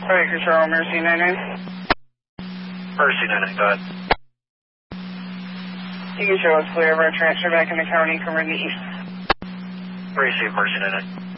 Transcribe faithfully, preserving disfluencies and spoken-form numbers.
Flight Control, Mercy nine nine. Mercy nine nine, go ahead. You can show us clear of our transfer back in the county from the east. Receive Mercy nine nine.